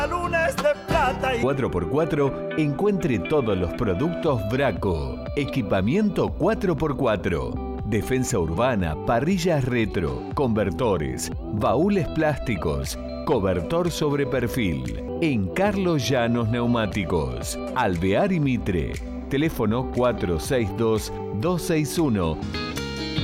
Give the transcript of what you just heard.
Lunes de plata y 4x4, encuentre todos los productos Braco. Equipamiento 4x4. Defensa urbana, parrillas retro, convertores, baúles plásticos, cobertor sobre perfil. En Carlos Llanos Neumáticos, Alvear y Mitre. Teléfono 462-261.